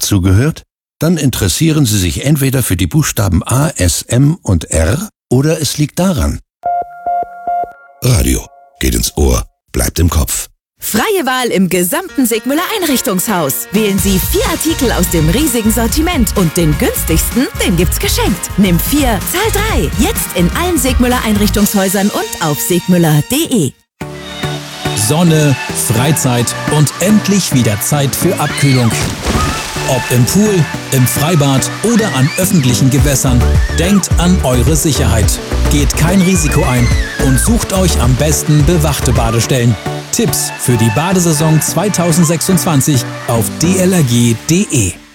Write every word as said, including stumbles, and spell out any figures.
dazugehört? Dann interessieren Sie sich entweder für die Buchstaben A, S, M und R oder es liegt daran. Radio geht ins Ohr, bleibt im Kopf. Freie Wahl im gesamten Sigmüller Einrichtungshaus. Wählen Sie vier Artikel aus dem riesigen Sortiment und den günstigsten, den gibt's geschenkt. Nimm vier, zahl drei. Jetzt in allen Sigmüller Einrichtungshäusern und auf sigmüller punkt de. Sonne, Freizeit und endlich wieder Zeit für Abkühlung. Ob im Pool, im Freibad oder an öffentlichen Gewässern, denkt an eure Sicherheit. Geht kein Risiko ein und sucht euch am besten bewachte Badestellen. Tipps für die Badesaison zweitausendsechsundzwanzig auf d l r g punkt de.